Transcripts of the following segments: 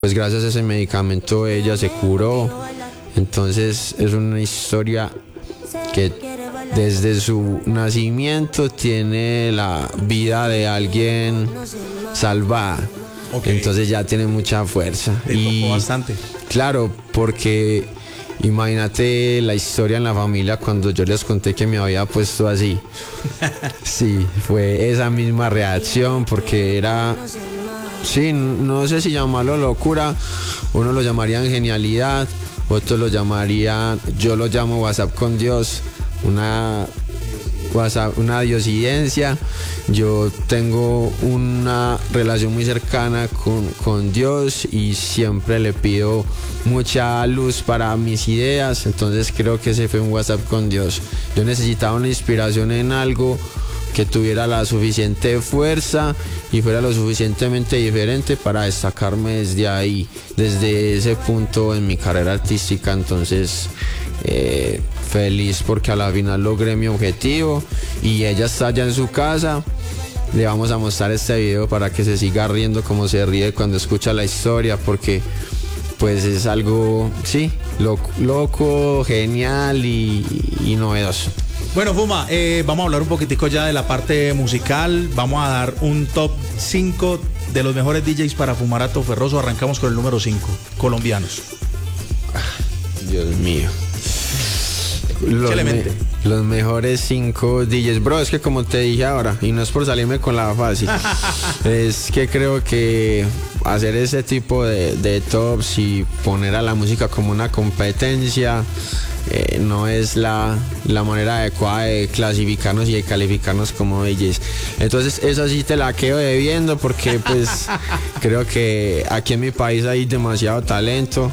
pues gracias a ese medicamento ella se curó. Entonces es una historia que desde su nacimiento tiene la vida de alguien salvada. Okay. Entonces ya tiene mucha fuerza. Y bastante. Claro, porque imagínate la historia en la familia cuando yo les conté que me había puesto así. Sí, fue esa misma reacción porque era, sí, no sé si llamarlo locura, uno lo llamaría genialidad, otros lo llamarían, yo lo llamo WhatsApp con Dios, una diosidencia. Yo tengo una relación muy cercana con Dios y siempre le pido mucha luz para mis ideas, entonces creo que ese fue un WhatsApp con Dios. Yo necesitaba una inspiración en algo que tuviera la suficiente fuerza y fuera lo suficientemente diferente para destacarme desde ahí, desde ese punto en mi carrera artística. Entonces feliz porque a la final logré mi objetivo y ella está allá en su casa. Le vamos a mostrar este video para que se siga riendo como se ríe cuando escucha la historia, porque pues es algo, sí, loco, genial y novedoso. Bueno, Fuma, vamos a hablar un poquitico ya de la parte musical. Vamos a dar un top 5 de los mejores DJs para Fumarato Ferroso. Arrancamos con el número 5, colombianos. Dios mío. Los mejores 5 DJs, bro, es que como te dije ahora, y no es por salirme con la fácil, es que creo que hacer ese tipo de tops y poner a la música como una competencia no es la manera adecuada de clasificarnos y de calificarnos como DJs. Entonces esa sí te la quedo debiendo porque pues creo que aquí en mi país hay demasiado talento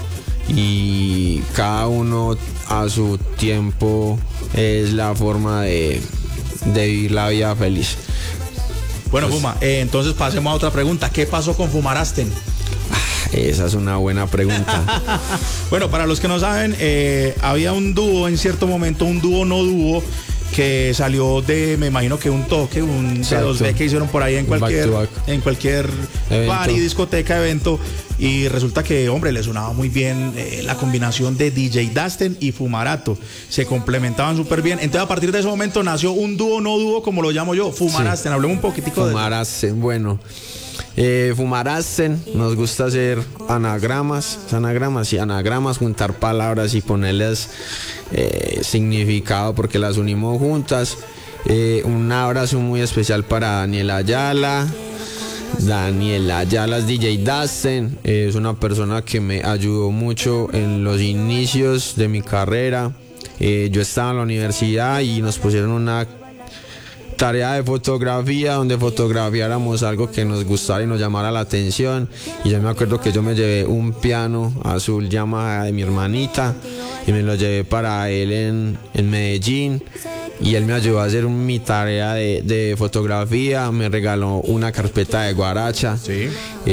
y cada uno a su tiempo es la forma de vivir la vida feliz. Bueno, pues, Fuma, entonces pasemos a otra pregunta. ¿Qué pasó con Fumarasten? Esa es una buena pregunta. Bueno, para los que no saben, había un dúo en cierto momento, un dúo no dúo, que salió de, me imagino que un toque, un C2B que hicieron por ahí en cualquier bar y discoteca, evento, y resulta que, hombre, le sonaba muy bien la combinación de DJ Dasten y Fumarato, se complementaban súper bien. Entonces a partir de ese momento nació un dúo no dúo, como lo llamo yo, Fumarasten. Sí. Hablemos un poquitico Fumarasten, bueno. Fumarasten, nos gusta hacer anagramas, juntar palabras y ponerles significado porque las unimos juntas. Un abrazo muy especial para Daniel Ayala. Daniel Ayala es DJ Dasten, es una persona que me ayudó mucho en los inicios de mi carrera. Yo estaba en la universidad y nos pusieron una tarea de fotografía donde fotografiáramos algo que nos gustara y nos llamara la atención, y yo me acuerdo que yo me llevé un piano azul Yamaha de mi hermanita y me lo llevé para él en Medellín, y él me ayudó a hacer mi tarea de fotografía, me regaló una carpeta de guaracha. Sí.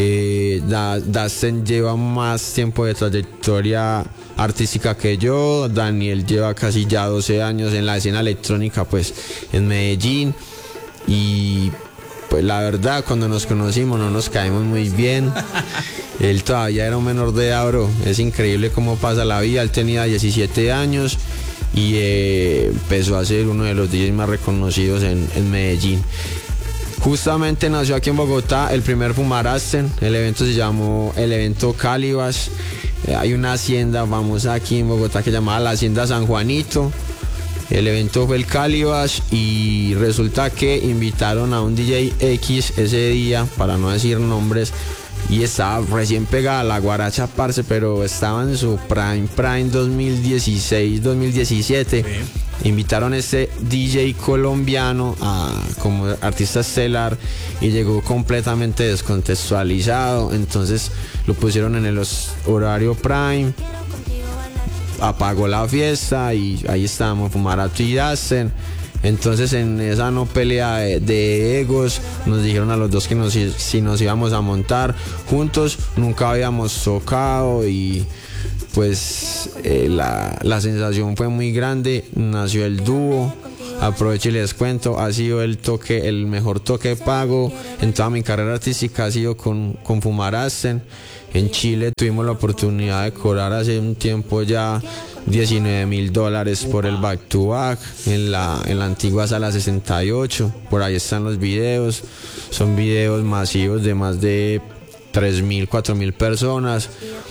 Dasten lleva más tiempo de trayectoria artística que yo. Daniel lleva casi ya 12 años en la escena electrónica, pues en Medellín, y pues la verdad cuando nos conocimos no nos caímos muy bien. Él todavía era un menor de edad, bro. Es increíble cómo pasa la vida. Él tenía 17 años y empezó a ser uno de los DJs más reconocidos en Medellín. Justamente nació aquí en Bogotá el primer Fumarasten. El evento se llamó el evento Calibas. Hay una hacienda famosa aquí en Bogotá que se llamaba la Hacienda San Juanito. El evento fue el Calibas y resulta que invitaron a un DJ X ese día, para no decir nombres, y estaba recién pegada la guaracha, parce, pero estaba en su prime 2016, 2017. Sí. Invitaron a este DJ colombiano como artista estelar y llegó completamente descontextualizado. Entonces lo pusieron en el horario prime, apagó la fiesta y ahí estábamos, Fumarato y Dasten. Entonces en esa no pelea de egos nos dijeron a los dos que si nos íbamos a montar juntos. Nunca habíamos tocado y pues la sensación fue muy grande. Nació el dúo. aprovecho y les cuento, ha sido el mejor toque pago en toda mi carrera artística, ha sido con Fumarasten. En Chile tuvimos la oportunidad de cobrar hace un tiempo ya $19,000 por el back to back en la antigua sala 68. Por ahí están los videos, son videos masivos de más de 3,000, 4,000 personas.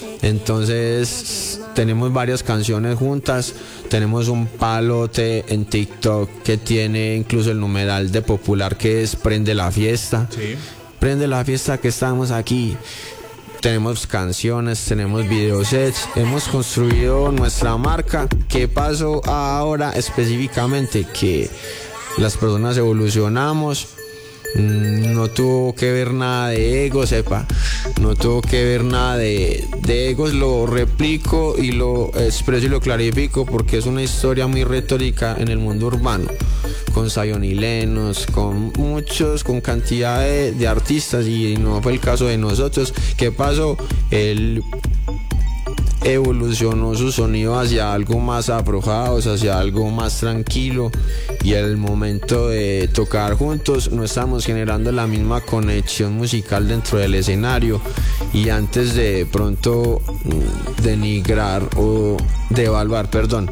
Entonces tenemos varias canciones juntas, tenemos un palote en TikTok que tiene incluso el numeral de popular que es Prende la Fiesta. Sí. Prende la fiesta que estamos aquí. Tenemos canciones, tenemos videosets, hemos construido nuestra marca. ¿Qué pasó ahora específicamente? Que las personas evolucionamos. No tuvo que ver nada de egos, no tuvo que ver nada de egos. Lo replico y lo expreso y lo clarifico porque es una historia muy retórica en el mundo urbano, con Zion y Lennox, con muchos, con cantidad de artistas, y no fue el caso de nosotros. ¿Qué pasó? Él evolucionó su sonido hacia algo más afro house, hacia algo más tranquilo, y el momento de tocar juntos no estamos generando la misma conexión musical dentro del escenario, y antes de pronto denigrar o devaluar,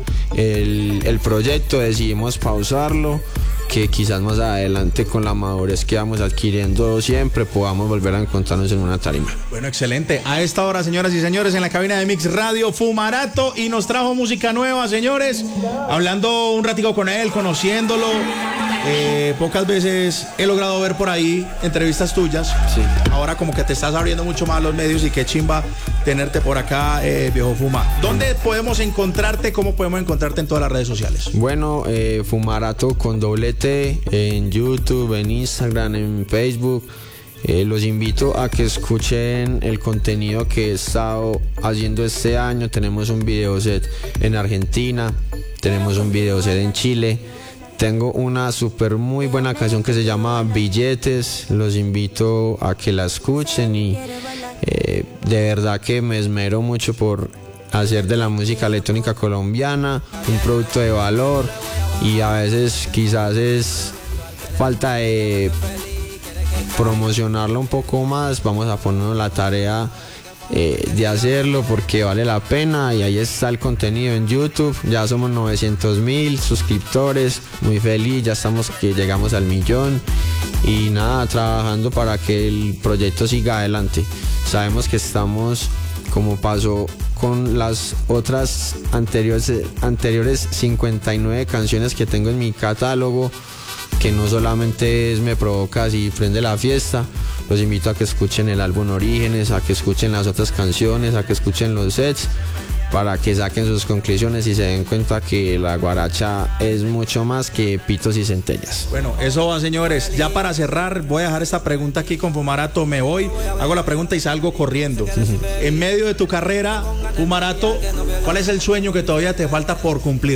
el proyecto, decidimos pausarlo, que quizás más adelante con la madurez que vamos adquiriendo siempre podamos volver a encontrarnos en una tarima. Bueno, excelente. A esta hora, señoras y señores, en la cabina de Mix Radio, Fumarato, y nos trajo música nueva, señores. Hablando un ratico con él, conociéndolo. Pocas veces he logrado ver por ahí entrevistas tuyas. Sí. Ahora como que te estás abriendo mucho más los medios, y qué chimba tenerte por acá, viejo Fuma. ¿Dónde podemos encontrarte? ¿Cómo podemos encontrarte en todas las redes sociales? Bueno, Fumarato con doble T en YouTube, en Instagram, en Facebook. Los invito a que escuchen el contenido que he estado haciendo este año. Tenemos un videoset en Argentina, tenemos un videoset en Chile. Tengo una súper muy buena canción que se llama Billetes. Los invito a que la escuchen, y de verdad que me esmero mucho por hacer de la música electrónica colombiana un producto de valor, y a veces quizás es falta de promocionarlo un poco más. Vamos a ponernos la tarea de hacerlo porque vale la pena, y ahí está el contenido en YouTube. Ya somos 900,000 suscriptores, muy feliz, ya llegamos al 1,000,000, y nada, trabajando para que el proyecto siga adelante. Sabemos que estamos, como pasó con las otras anteriores 59 canciones que tengo en mi catálogo, que no solamente Me Provocas y Prende la Fiesta. Los invito a que escuchen el álbum Orígenes, a que escuchen las otras canciones, a que escuchen los sets, para que saquen sus conclusiones y se den cuenta que la guaracha es mucho más que pitos y centellas. Bueno, eso va, señores. Ya para cerrar, voy a dejar esta pregunta aquí con Fumarato. Me voy, hago la pregunta y salgo corriendo. En medio de tu carrera, Fumarato, ¿cuál es el sueño que todavía te falta por cumplir?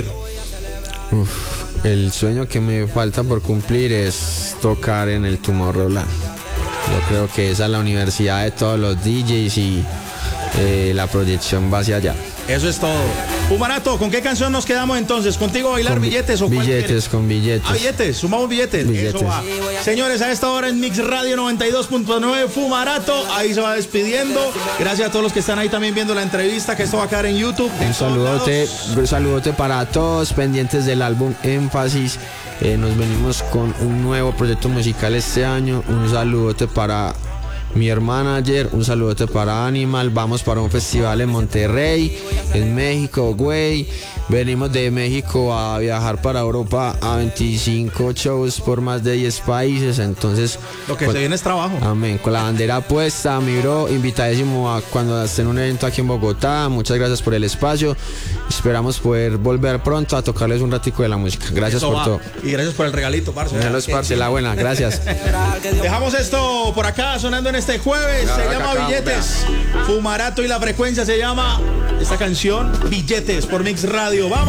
El sueño que me falta por cumplir es tocar en el Tomorrowland. Yo creo que esa es la universidad de todos los DJs, y la proyección va hacia allá. Eso es todo. Fumarato, ¿con qué canción nos quedamos entonces? ¿Contigo bailar billetes o billetes? Con billetes. Ah, billetes, sumamos billetes. Eso va. Señores, a esta hora en Mix Radio 92.9, Fumarato, ahí se va despidiendo. Gracias a todos los que están ahí también viendo la entrevista, que esto va a quedar en YouTube. Un saludote para todos, pendientes del álbum Énfasis. Nos venimos con un nuevo proyecto musical este año. Un saludote para mi hermana ayer, un saludote para Animal. Vamos para un festival en Monterrey, en México, güey. Venimos de México a viajar para Europa a 25 shows por más de 10 países. Entonces, lo que se viene es trabajo. Amén. Con la bandera puesta, mi bro, invitadísimo a cuando estén un evento aquí en Bogotá. Muchas gracias por el espacio. Esperamos poder volver pronto a tocarles un ratico de la música. Gracias por todo. Y gracias por el regalito, parce. parce, la buena, gracias. Dejamos esto por acá sonando en este jueves. Se llama Billetes. Fumarato y La Frecuencia se llama esta canción, Billetes, por Mix Radio. Vamos.